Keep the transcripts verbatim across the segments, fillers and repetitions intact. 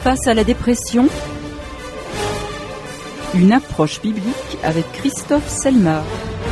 Face à la dépression, une approche biblique avec Christophe Selmar.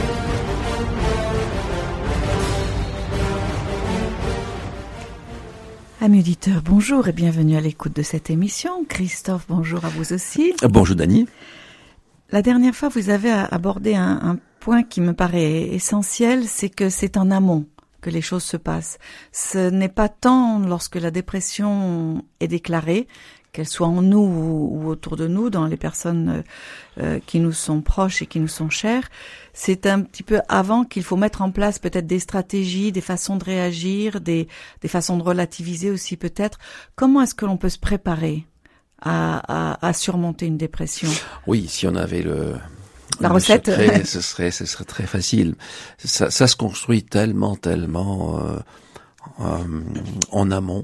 Amis auditeurs, bonjour et bienvenue à l'écoute de cette émission. Christophe, bonjour à vous aussi. Bonjour Dany. La dernière fois, vous avez abordé un, un point qui me paraît essentiel, c'est que c'est en amont que les choses se passent. Ce n'est pas tant lorsque la dépression est déclarée, qu'elle soit en nous ou, ou autour de nous, dans les personnes euh, qui nous sont proches et qui nous sont chères. C'est un petit peu avant qu'il faut mettre en place peut-être des stratégies, des façons de réagir, des, des façons de relativiser aussi peut-être. Comment est-ce que l'on peut se préparer à, à, à surmonter une dépression? Oui, si on avait le... La le recette, secret, ce serait, ce serait très facile. Ça, ça se construit tellement, tellement euh, euh, en amont.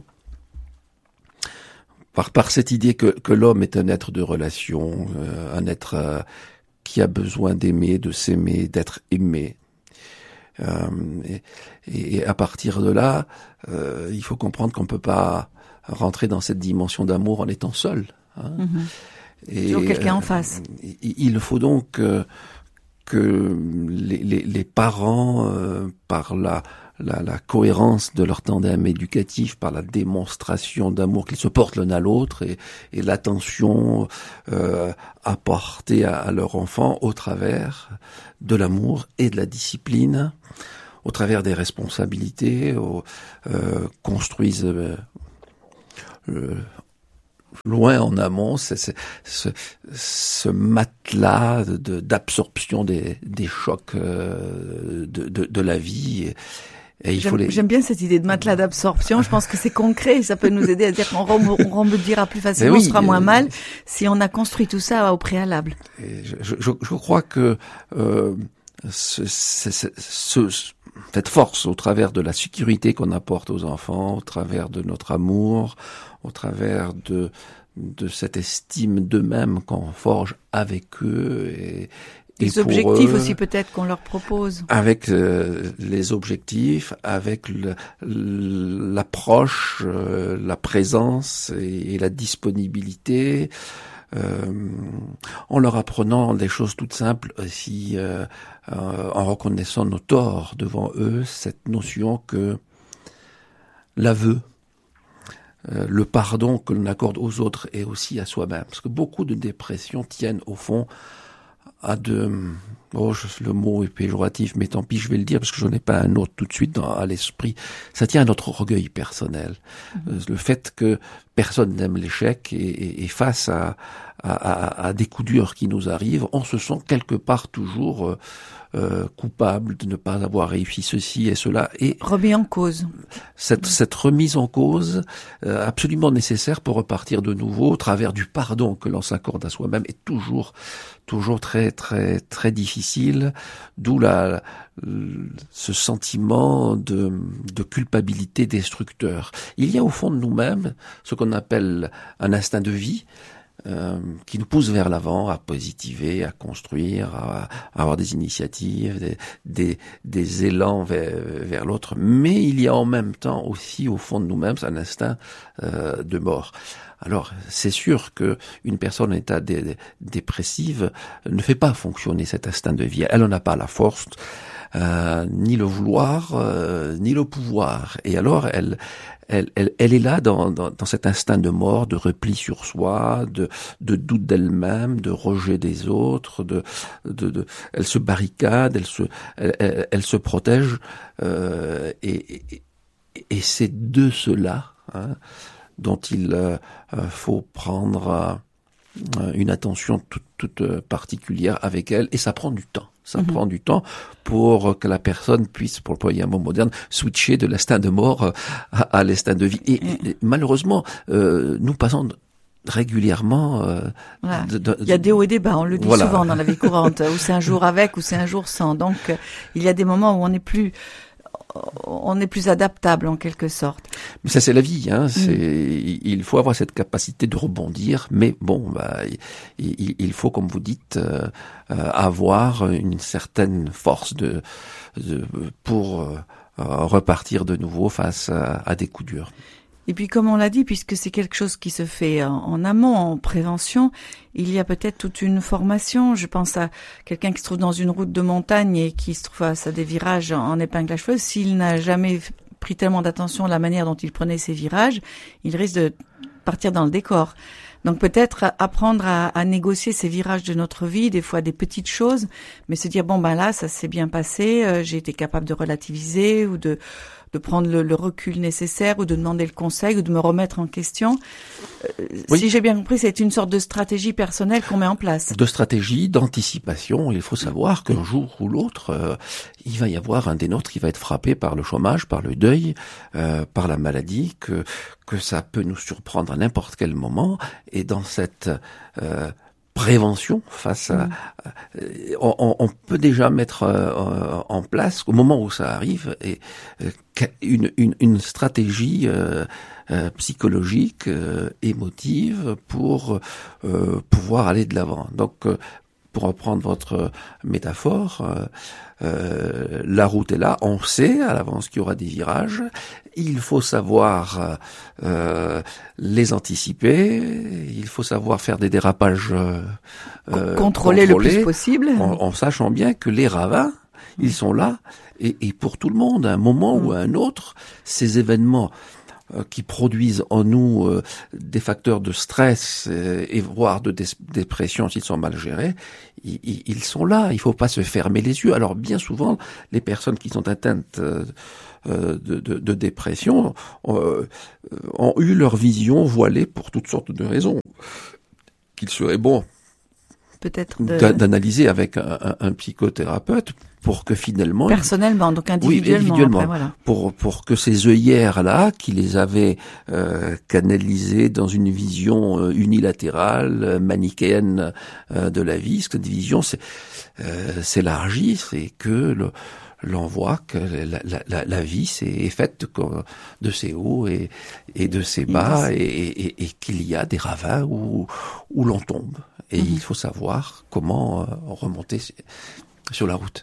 Par, par cette idée que, que l'homme est un être de relation, euh, un être euh, qui a besoin d'aimer, de s'aimer, d'être aimé. Euh, et, et à partir de là, euh, il faut comprendre qu'on ne peut pas rentrer dans cette dimension d'amour en étant seul. Hein. Mm-hmm. Et, toujours quelqu'un euh, en face. Il faut donc euh, que les, les, les parents, euh, par la La, la cohérence de leur tandem éducatif, par la démonstration d'amour qu'ils se portent l'un à l'autre et, et l'attention euh, apportée à, à leur enfant au travers de l'amour et de la discipline, au travers des responsabilités, au, euh, construisent euh, le, loin en amont c'est, c'est, ce, ce matelas de, d'absorption des, des chocs euh, de, de, de la vie. Et il j'aime, faut les... j'aime bien cette idée de matelas d'absorption. Je pense que c'est concret et ça peut nous aider à dire qu'on rebondira plus facilement, oui, on sera moins euh... mal si on a construit tout ça au préalable. Et je, je, je crois que euh, ce, ce, ce, ce, cette force au travers de la sécurité qu'on apporte aux enfants, au travers de notre amour, au travers de, de cette estime d'eux-mêmes qu'on forge avec eux et les objectifs eux, aussi peut-être qu'on leur propose. Avec euh, les objectifs, avec le, l'approche, euh, la présence et, et la disponibilité, euh, en leur apprenant des choses toutes simples aussi, euh, euh, en reconnaissant nos torts devant eux, cette notion que l'aveu, euh, le pardon que l'on accorde aux autres et aussi à soi-même. Parce que beaucoup de dépressions tiennent au fond à de... Oh, je, le mot est péjoratif, mais tant pis, je vais le dire parce que je n'en ai pas un autre tout de suite dans, à l'esprit. Ça tient à notre orgueil personnel. Mmh. Euh, le fait que personne n'aime l'échec et, et, et face à, à, à, à des coups durs qui nous arrivent, on se sent quelque part toujours euh, euh, coupable de ne pas avoir réussi ceci et cela. Et remis en cause. Cette, mmh. cette remise en cause, euh, absolument nécessaire pour repartir de nouveau au travers du pardon que l'on s'accorde à soi-même, est toujours toujours très très très difficile, d'où la, la ce sentiment de de culpabilité destructeur. Il y a au fond de nous-mêmes ce qu'on appelle un instinct de vie euh, qui nous pousse vers l'avant, à positiver, à construire, à, à avoir des initiatives, des des, des élans vers, vers l'autre. Mais il y a en même temps aussi au fond de nous-mêmes un instinct euh, de mort. Alors, c'est sûr que une personne en état dé- dé- dépressive ne fait pas fonctionner cet instinct de vie. Elle n'en a pas la force, euh, ni le vouloir, euh, ni le pouvoir. Et alors, elle, elle, elle, elle est là dans, dans, dans cet instinct de mort, de repli sur soi, de, de doute d'elle-même, de rejet des autres. De, de, de, elle se barricade, elle se, elle, elle, elle se protège. Euh, et, et, et c'est de cela, hein, dont il euh, faut prendre euh, une attention toute, toute particulière avec elle, et ça prend du temps. Ça mm-hmm. prend du temps pour que la personne puisse, pour employer un mot moderne, switcher de l'instinct de mort à, à l'instinct de vie. Et, mm-hmm. et malheureusement, euh, nous passons régulièrement... Euh, voilà. de, de, il y a des hauts et des bas, on le dit voilà. souvent dans la vie courante, où c'est un jour avec, ou c'est un jour sans. Donc, euh, il y a des moments où on n'est plus... on est plus adaptable en quelque sorte. Mais ça c'est la vie, hein. C'est, mmh. il faut avoir cette capacité de rebondir, mais bon, bah, il, il faut, comme vous dites, euh, avoir une certaine force de, de pour euh, repartir de nouveau face à, à des coups durs. Et puis, comme on l'a dit, puisque c'est quelque chose qui se fait en, en amont, en prévention, il y a peut-être toute une formation. Je pense à quelqu'un qui se trouve dans une route de montagne et qui se trouve face à des virages en, en épingle à cheveux. S'il n'a jamais pris tellement d'attention à la manière dont il prenait ses virages, il risque de partir dans le décor. Donc peut-être apprendre à, à négocier ces virages de notre vie, des fois des petites choses, mais se dire bon ben là ça s'est bien passé, euh, j'ai été capable de relativiser ou de de prendre le, le recul nécessaire ou de demander le conseil ou de me remettre en question. Euh, oui. Si j'ai bien compris, c'est une sorte de stratégie personnelle qu'on met en place. De stratégie, d'anticipation. Il faut savoir qu'un jour ou l'autre, euh, il va y avoir un des nôtres qui va être frappé par le chômage, par le deuil, euh, par la maladie, que que ça peut nous surprendre à n'importe quel moment. Et dans cette euh, prévention face à, mmh. euh, on, on peut déjà mettre euh, en place au moment où ça arrive et euh, une, une, une stratégie euh, euh, psychologique, euh, émotive pour euh, pouvoir aller de l'avant. Donc euh, pour reprendre votre métaphore, euh, euh, la route est là, on sait à l'avance qu'il y aura des virages, il faut savoir euh, les anticiper, il faut savoir faire des dérapages euh, contrôler le plus possible, en, en sachant bien que les ravins, ils sont là, et, et pour tout le monde, à un moment mmh. ou à un autre, ces événements qui produisent en nous euh, des facteurs de stress euh, et voire de dé- dépression s'ils sont mal gérés, ils, ils sont là. Il faut pas se fermer les yeux. Alors bien souvent, les personnes qui sont atteintes euh, de, de, de dépression euh, ont eu leur vision voilée pour toutes sortes de raisons qu'il serait bon peut-être de... d'analyser avec un, un, un psychothérapeute pour que finalement personnellement donc individuellement, oui, individuellement après, voilà. pour pour que ces œillères là qui les avaient euh, canalisées dans une vision euh, unilatérale euh, manichéenne euh, de la vie, cette vision c'est euh, s'élargisse et que le l'on voit que la, la, la, la vie c'est, est faite de, de ses hauts et, et de ses bas, et, et, et qu'il y a des ravins où, où l'on tombe. Et mm-hmm. il faut savoir comment remonter sur la route.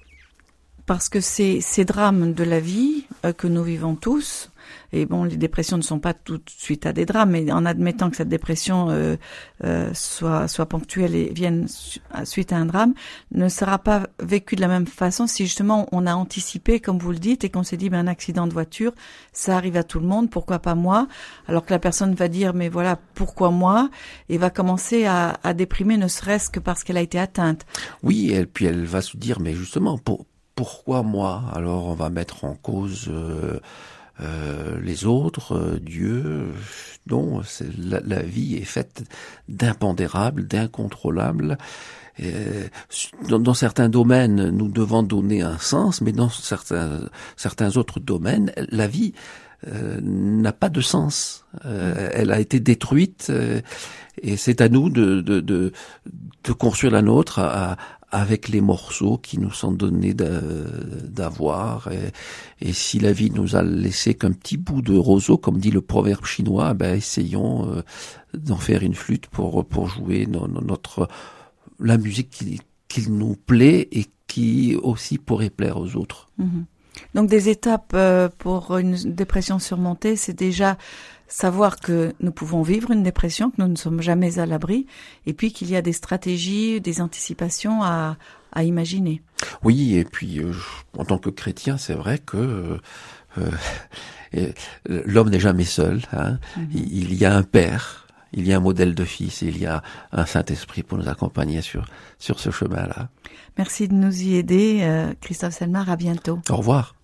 Parce que ces, ces drames de la vie euh, que nous vivons tous, et bon, les dépressions ne sont pas tout de suite à des drames, mais en admettant que cette dépression euh, euh, soit, soit ponctuelle et vienne su- suite à un drame, ne sera pas vécue de la même façon si justement on a anticipé, comme vous le dites, et qu'on s'est dit, ben, un accident de voiture, ça arrive à tout le monde, pourquoi pas moi? Alors que la personne va dire, mais voilà, pourquoi moi? Et va commencer à, à déprimer, ne serait-ce que parce qu'elle a été atteinte. Oui, et puis elle va se dire, mais justement, pour, pourquoi moi? Alors on va mettre en cause... Euh, Euh, les autres, euh, Dieu, non, c'est, la, la vie est faite d'impondérables, d'incontrôlables. Euh, dans, dans certains domaines, nous devons donner un sens, mais dans certains, certains autres domaines, la vie euh, n'a pas de sens. Euh, elle a été détruite euh, et c'est à nous de, de, de, de construire la nôtre à, à avec les morceaux qui nous sont donnés d'avoir. Et, et si la vie nous a laissé qu'un petit bout de roseau, comme dit le proverbe chinois, ben essayons euh, d'en faire une flûte pour pour jouer no, no, notre la musique qui, qui nous plaît et qui aussi pourrait plaire aux autres. Mmh. Donc des étapes euh, pour une dépression surmontée, c'est déjà savoir que nous pouvons vivre une dépression, que nous ne sommes jamais à l'abri, et puis qu'il y a des stratégies, des anticipations à, à imaginer. Oui, et puis euh, en tant que chrétien, c'est vrai que euh, euh, l'homme n'est jamais seul. Hein. Mm-hmm. Il, il y a un père, il y a un modèle de fils, et il y a un Saint-Esprit pour nous accompagner sur sur ce chemin-là. Merci de nous y aider, euh, Christophe Selmar. À bientôt. Au revoir.